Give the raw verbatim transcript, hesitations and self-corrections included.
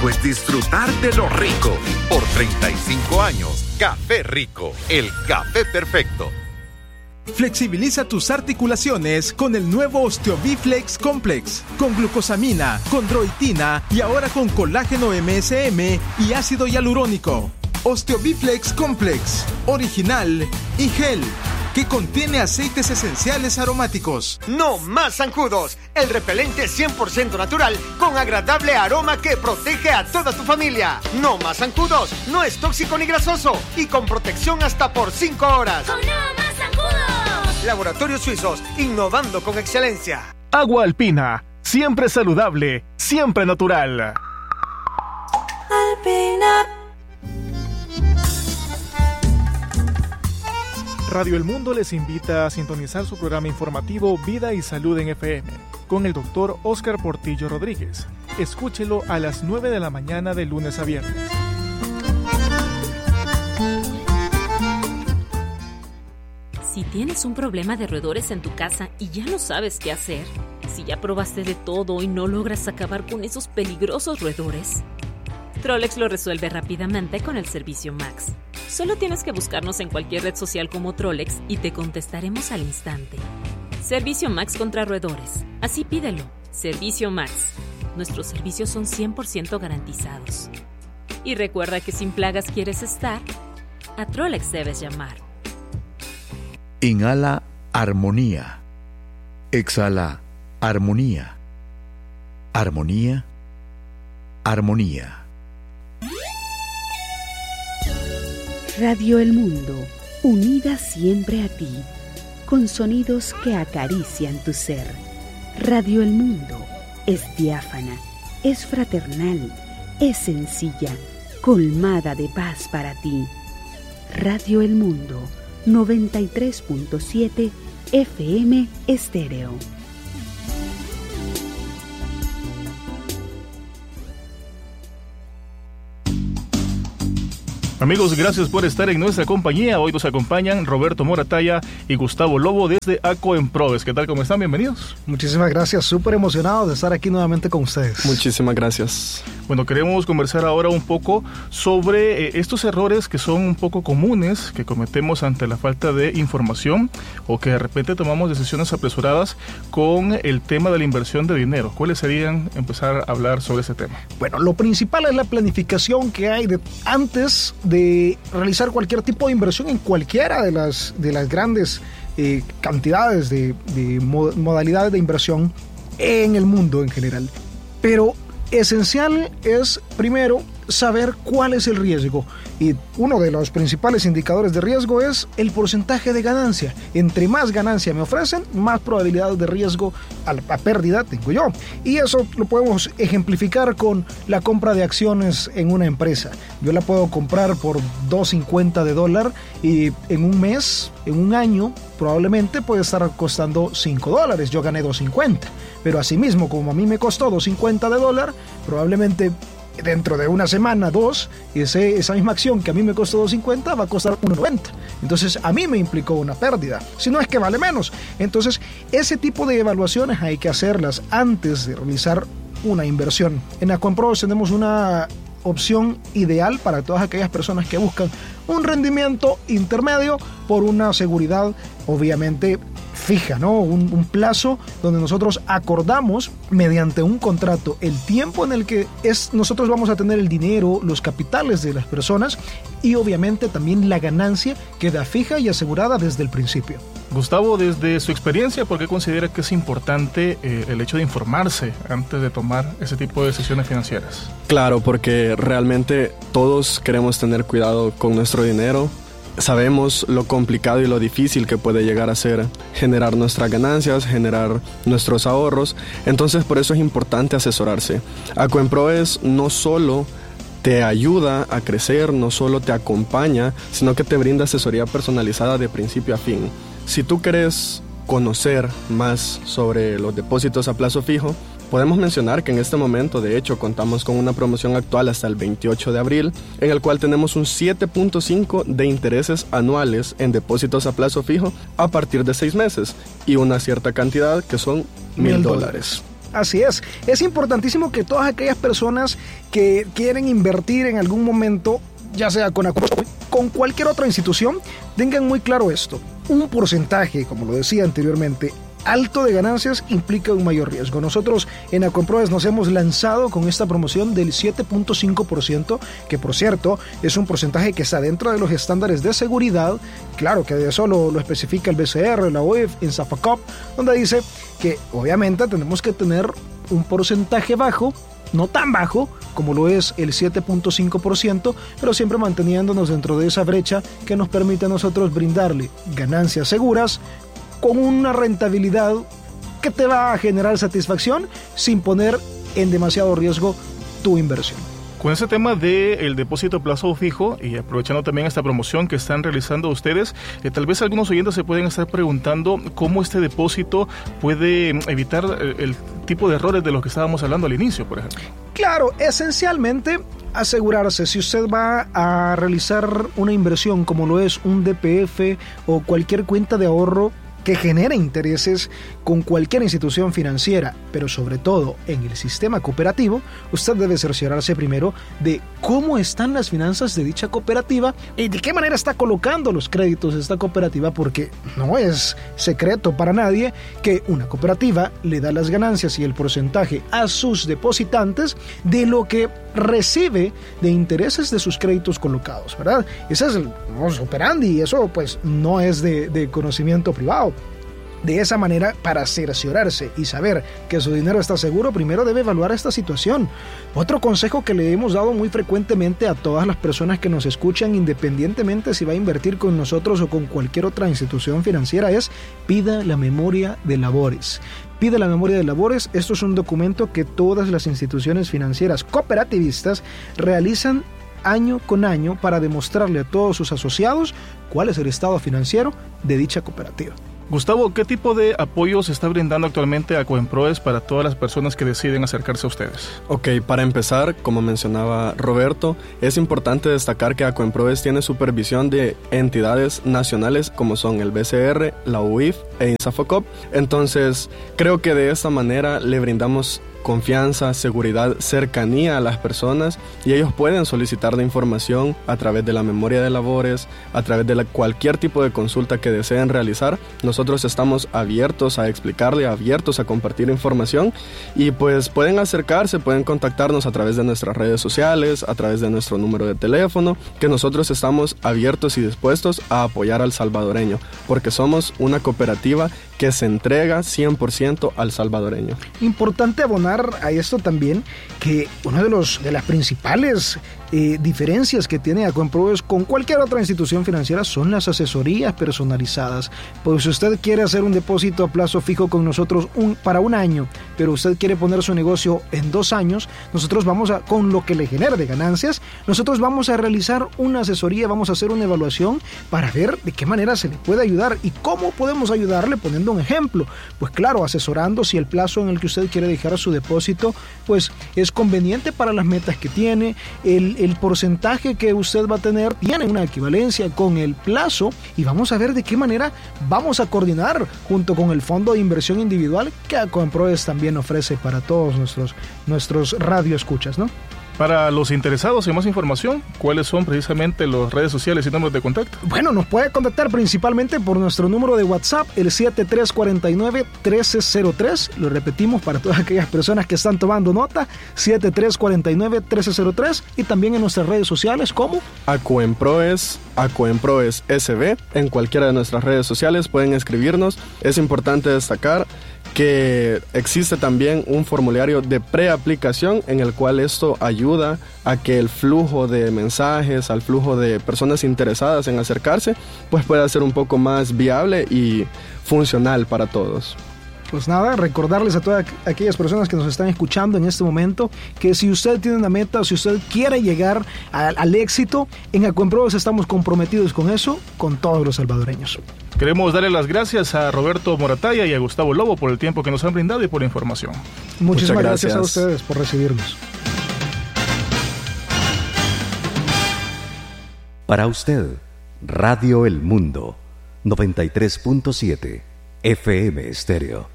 pues disfrutar de lo rico. Por treinta y cinco años, Café Rico, el café perfecto. Flexibiliza tus articulaciones con el nuevo OsteoBiflex Complex, con glucosamina, chondroitina y ahora con colágeno M S M y ácido hialurónico. OsteoBiflex Complex, original y gel, que contiene aceites esenciales aromáticos. No más zancudos, el repelente cien por ciento natural con agradable aroma que protege a toda tu familia. No más zancudos, no es tóxico ni grasoso y con protección hasta por cinco horas. ¡Con no más zancudos! Laboratorios Suizos, innovando con excelencia. Agua Alpina, siempre saludable, siempre natural. Alpina. Radio El Mundo les invita a sintonizar su programa informativo Vida y Salud en F M con el doctor Óscar Portillo Rodríguez. Escúchelo a las nueve de la mañana de lunes a viernes. Si tienes un problema de roedores en tu casa y ya no sabes qué hacer, si ya probaste de todo y no logras acabar con esos peligrosos roedores, Trolex lo resuelve rápidamente con el servicio Max. Solo tienes que buscarnos en cualquier red social como Trolex y te contestaremos al instante. Servicio Max contra roedores. Así pídelo. Servicio Max. Nuestros servicios son cien por ciento garantizados. Y recuerda que sin plagas quieres estar, a Trolex debes llamar. Inhala armonía. Exhala armonía. Armonía. Armonía. Radio El Mundo, unida siempre a ti, con sonidos que acarician tu ser. Radio El Mundo es diáfana, es fraternal, es sencilla, colmada de paz para ti. Radio El Mundo, noventa y tres punto siete F M Estéreo. Amigos, gracias por estar en nuestra compañía. Hoy nos acompañan Roberto Moratalla y Gustavo Lobo desde Acoemproves. ¿Qué tal? ¿Cómo están? Bienvenidos. Muchísimas gracias. Súper emocionado de estar aquí nuevamente con ustedes. Muchísimas gracias. Bueno, queremos conversar ahora un poco sobre eh, estos errores que son un poco comunes que cometemos ante la falta de información o que de repente tomamos decisiones apresuradas con el tema de la inversión de dinero. ¿Cuáles serían empezar a hablar sobre ese tema? Bueno, lo principal es la planificación que hay de, antes de realizar cualquier tipo de inversión en cualquiera de las, de las grandes eh, cantidades de, de modalidades de inversión en el mundo en general. Pero esencial es, primero, saber cuál es el riesgo. Y uno de los principales indicadores de riesgo es el porcentaje de ganancia. Entre más ganancia me ofrecen, más probabilidad de riesgo a la a pérdida tengo yo. Y eso lo podemos ejemplificar con la compra de acciones en una empresa. Yo la puedo comprar por dos cincuenta de dólar y en un mes, en un año, probablemente puede estar costando cinco dólares. Yo gané dos cincuenta. Pero asimismo, como a mí me costó dos cincuenta de dólar, probablemente dentro de una semana, dos, ese, esa misma acción que a mí me costó dos cincuenta va a costar uno noventa. Entonces a mí me implicó una pérdida, si no es que vale menos. Entonces ese tipo de evaluaciones hay que hacerlas antes de realizar una inversión. En Acoemproves tenemos una opción ideal para todas aquellas personas que buscan un rendimiento intermedio por una seguridad obviamente fija, ¿no? Un, un plazo donde nosotros acordamos mediante un contrato el tiempo en el que es, nosotros vamos a tener el dinero, los capitales de las personas y obviamente también la ganancia queda fija y asegurada desde el principio. Gustavo, desde su experiencia, ¿por qué considera que es importante eh, el hecho de informarse antes de tomar ese tipo de decisiones financieras? Claro, porque realmente todos queremos tener cuidado con nuestro dinero. Sabemos lo complicado y lo difícil que puede llegar a ser generar nuestras ganancias, generar nuestros ahorros. Entonces, por eso es importante asesorarse. Acoemproves no solo te ayuda a crecer, no solo te acompaña, sino que te brinda asesoría personalizada de principio a fin. Si tú quieres conocer más sobre los depósitos a plazo fijo, podemos mencionar que en este momento, de hecho, contamos con una promoción actual hasta el veintiocho de abril, en el cual tenemos un siete punto cinco de intereses anuales en depósitos a plazo fijo a partir de seis meses y una cierta cantidad que son mil dólares. Así es, es importantísimo que todas aquellas personas que quieren invertir en algún momento, ya sea con Acuemproes, con cualquier otra institución, tengan muy claro esto. Un porcentaje, como lo decía anteriormente, alto de ganancias implica un mayor riesgo. Nosotros en Acuemproes nos hemos lanzado con esta promoción del siete punto cinco por ciento, que por cierto es un porcentaje que está dentro de los estándares de seguridad. Claro que eso lo, lo especifica el B C R, la U I F, INSAFOCOP, donde dice que obviamente tenemos que tener un porcentaje bajo, no tan bajo como lo es el siete punto cinco por ciento, pero siempre manteniéndonos dentro de esa brecha que nos permite a nosotros brindarle ganancias seguras con una rentabilidad que te va a generar satisfacción sin poner en demasiado riesgo tu inversión. Con ese tema del depósito a plazo fijo y aprovechando también esta promoción que están realizando ustedes, eh, tal vez algunos oyentes se pueden estar preguntando cómo este depósito puede evitar el, el tipo de errores de los que estábamos hablando al inicio, por ejemplo. Claro, esencialmente asegurarse, si usted va a realizar una inversión como lo es un D P F o cualquier cuenta de ahorro que genere intereses con cualquier institución financiera, pero sobre todo en el sistema cooperativo, usted debe cerciorarse primero de cómo están las finanzas de dicha cooperativa y de qué manera está colocando los créditos de esta cooperativa, porque no es secreto para nadie que una cooperativa le da las ganancias y el porcentaje a sus depositantes de lo que recibe de intereses de sus créditos colocados, ¿verdad? Ese es el modus operandi y eso pues no es de, de conocimiento privado. De esa manera, para cerciorarse y saber que su dinero está seguro, primero debe evaluar esta situación. Otro consejo que le hemos dado muy frecuentemente a todas las personas que nos escuchan, independientemente si va a invertir con nosotros o con cualquier otra institución financiera, es pida la memoria de labores. Pide la memoria de labores. Esto es un documento que todas las instituciones financieras cooperativistas realizan año con año para demostrarle a todos sus asociados cuál es el estado financiero de dicha cooperativa. Gustavo, ¿qué tipo de apoyo se está brindando actualmente a Acuemproes para todas las personas que deciden acercarse a ustedes? Ok, para empezar, como mencionaba Roberto, es importante destacar que Acuemproes tiene supervisión de entidades nacionales como son el B C R, la U I F e INSAFOCOP. Entonces, creo que de esta manera le brindamos confianza, seguridad, cercanía a las personas y ellos pueden solicitar la información a través de la memoria de labores, a través de la, cualquier tipo de consulta que deseen realizar. Nosotros estamos abiertos a explicarle, abiertos a compartir información y pues pueden acercarse, pueden contactarnos a través de nuestras redes sociales, a través de nuestro número de teléfono, que nosotros estamos abiertos y dispuestos a apoyar al salvadoreño, porque somos una cooperativa que se entrega cien por ciento al salvadoreño. Importante abonar a esto también que una de, los, de las principales eh, diferencias que tiene Acuemproes con cualquier otra institución financiera son las asesorías personalizadas. Pues si usted quiere hacer un depósito a plazo fijo con nosotros un, para un año, pero usted quiere poner su negocio en dos años, nosotros vamos a, con lo que le genere de ganancias, nosotros vamos a realizar una asesoría, vamos a hacer una evaluación para ver de qué manera se le puede ayudar y cómo podemos ayudarle, poniendo un ejemplo. Pues claro, asesorando si el plazo en el que usted quiere dejar su depósito pues es conveniente para las metas que tiene, el, el porcentaje que usted va a tener tiene una equivalencia con el plazo y vamos a ver de qué manera vamos a coordinar junto con el fondo de inversión individual que Acuemproes también ofrece para todos nuestros, nuestros radioescuchas, ¿no? Para los interesados en más información, ¿cuáles son precisamente las redes sociales y números de contacto? Bueno, nos puede contactar principalmente por nuestro número de WhatsApp, el siete tres cuatro nueve, uno tres cero tres. Lo repetimos para todas aquellas personas que están tomando nota, siete tres cuatro nueve, uno tres cero tres. Y también en nuestras redes sociales, como Acuemproes, Acuemproes S B. En cualquiera de nuestras redes sociales pueden escribirnos. Es importante destacar que existe también un formulario de preaplicación en el cual esto ayuda a que el flujo de mensajes, al flujo de personas interesadas en acercarse, pues pueda ser un poco más viable y funcional para todos. Pues nada, recordarles a todas aquellas personas que nos están escuchando en este momento que si usted tiene una meta, si usted quiere llegar al, al éxito, en Acuemproes estamos comprometidos con eso, con todos los salvadoreños. Queremos darle las gracias a Roberto Moratalla y a Gustavo Lobo por el tiempo que nos han brindado y por la información. Muchísimas gracias. gracias a ustedes por recibirnos. Para usted, Radio El Mundo, noventa y tres punto siete F M Estéreo.